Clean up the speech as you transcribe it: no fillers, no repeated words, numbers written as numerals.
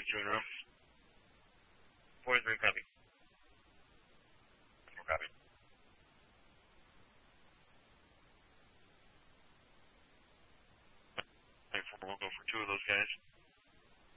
queuing room. 43, copy. 4, copy. 94, we'll go for 2 of those guys.